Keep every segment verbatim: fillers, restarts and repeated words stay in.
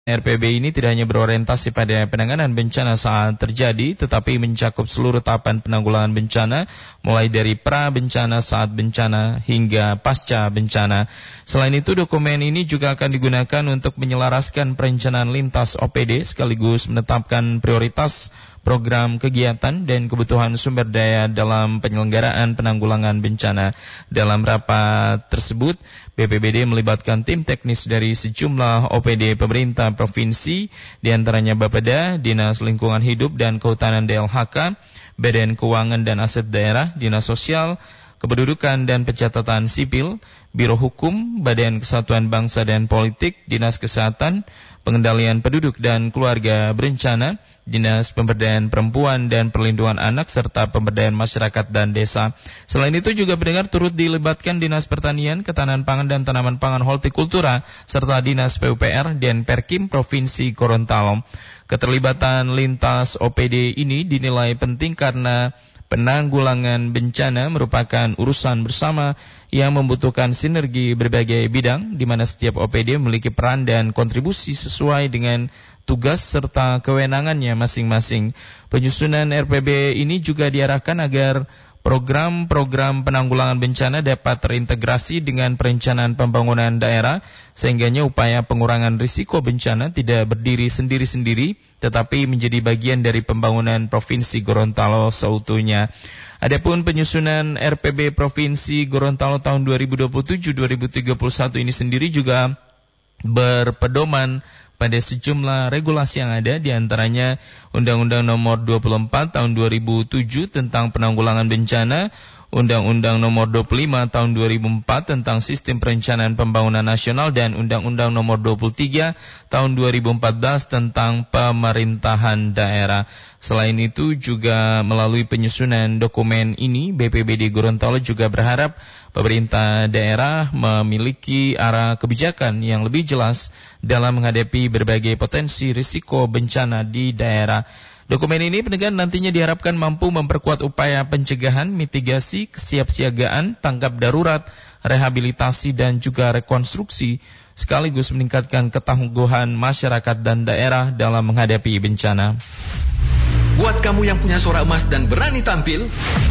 R P B ini tidak hanya berorientasi pada penanganan bencana saat terjadi, tetapi mencakup seluruh tahapan penanggulangan bencana, mulai dari pra-bencana, saat bencana, hingga pasca bencana. Selain itu, dokumen ini juga akan digunakan untuk menyelaraskan perencanaan lintas O P D, sekaligus menetapkan prioritas program kegiatan dan kebutuhan sumber daya dalam penyelenggaraan penanggulangan bencana. Dalam rapat tersebut, B P B D melibatkan tim teknis dari sejumlah O P D pemerintah provinsi, diantaranya Bapeda, Dinas Lingkungan Hidup dan Kehutanan D L H K, Badan Keuangan dan Aset Daerah, Dinas Sosial, Kependudukan dan Pencatatan Sipil, Biro Hukum, Badan Kesatuan Bangsa dan Politik, Dinas Kesehatan, Pengendalian Penduduk dan Keluarga Berencana, Dinas Pemberdayaan Perempuan dan Perlindungan Anak, serta Pemberdayaan Masyarakat dan Desa. Selain itu juga pendengar turut dilibatkan Dinas Pertanian, Ketahanan Pangan dan Tanaman Pangan Hortikultura, serta Dinas P U P R dan Perkim Provinsi Gorontalo. Keterlibatan lintas O P D ini dinilai penting karena penanggulangan bencana merupakan urusan bersama yang membutuhkan sinergi berbagai bidang, di mana setiap O P D memiliki peran dan kontribusi sesuai dengan tugas serta kewenangannya masing-masing. Penyusunan R P B ini juga diarahkan agar program-program penanggulangan bencana dapat terintegrasi dengan perencanaan pembangunan daerah, sehingganya upaya pengurangan risiko bencana tidak berdiri sendiri-sendiri, tetapi menjadi bagian dari pembangunan Provinsi Gorontalo seutuhnya. Adapun penyusunan R P B Provinsi Gorontalo tahun dua ribu dua puluh tujuh sampai dua ribu tiga puluh satu ini sendiri juga berpedoman pada sejumlah regulasi yang ada, diantaranya Undang-Undang Nomor dua puluh empat Tahun dua ribu tujuh tentang penanggulangan bencana, Undang-Undang Nomor dua puluh lima Tahun dua ribu empat tentang Sistem Perencanaan Pembangunan Nasional, dan Undang-Undang Nomor dua puluh tiga Tahun dua ribu empat belas tentang Pemerintahan Daerah. Selain itu juga melalui penyusunan dokumen ini, B P B D Gorontalo juga berharap pemerintah daerah memiliki arah kebijakan yang lebih jelas dalam menghadapi berbagai potensi risiko bencana di daerah. Dokumen ini pendengar nantinya diharapkan mampu memperkuat upaya pencegahan, mitigasi, kesiapsiagaan, tanggap darurat, rehabilitasi dan juga rekonstruksi, sekaligus meningkatkan ketangguhan masyarakat dan daerah dalam menghadapi bencana. Buat kamu yang punya suara emas dan berani tampil,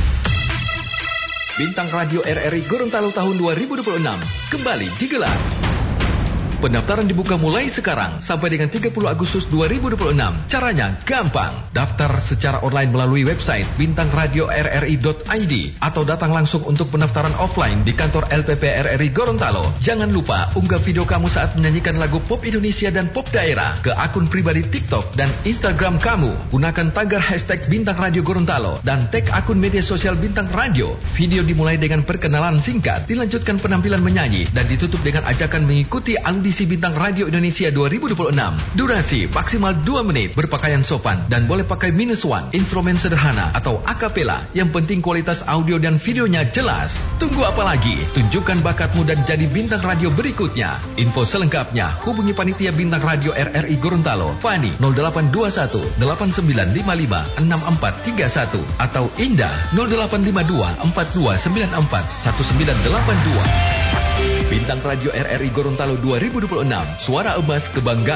Bintang Radio R R I Gorontalo tahun dua ribu dua puluh enam kembali digelar. Pendaftaran dibuka mulai sekarang sampai dengan tiga puluh Agustus dua ribu dua puluh enam. Caranya gampang. Daftar secara online melalui website bintang radio r r i dot i d atau datang langsung untuk pendaftaran offline di kantor L P P R R I Gorontalo. Jangan lupa unggah video kamu saat menyanyikan lagu pop Indonesia dan pop daerah ke akun pribadi TikTok dan Instagram kamu. Gunakan tagar hashtag Bintang Radio Gorontalo dan tag akun media sosial Bintang Radio. Video dimulai dengan perkenalan singkat, dilanjutkan penampilan menyanyi, dan ditutup dengan ajakan mengikuti audisi Bintang Radio Indonesia dua ribu dua puluh enam. Durasi maksimal dua menit, berpakaian sopan dan boleh pakai minus one, instrumen sederhana atau akapela. Yang penting kualitas audio dan videonya jelas. Tunggu apa lagi? Tunjukkan bakatmu dan jadi bintang radio berikutnya. Info selengkapnya hubungi panitia Bintang Radio R R I Gorontalo, Fani nol delapan dua satu delapan sembilan lima lima enam empat tiga satu atau Indah nol delapan lima dua empat dua sembilan empat satu sembilan delapan dua. Bintang Radio R R I Gorontalo dua ribu dua puluh enam, suara emas kebanggaan.